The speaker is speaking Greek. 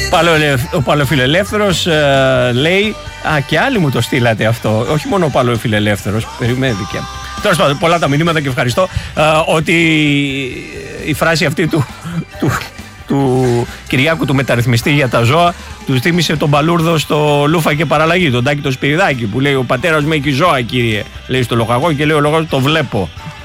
Ο Παλαιοφιλελεύθερος λέει, και άλλοι μου το στείλατε αυτό, όχι μόνο ο Παλαιοφιλελεύθερος, περιμένετε. Τέλος πάντων, πολλά τα μηνύματα και ευχαριστώ, ότι η φράση αυτή του Κυριάκου του μεταρρυθμιστή για τα ζώα του θύμισε τον Παλούρδο στο Λούφα και Παραλλαγή, τον Τάκη το Σπυριδάκη, που λέει: ο πατέρας μου έχει ζώα, κύριε, λέει στο λογαγό, και λέει ο λογαγός: το βλέπω.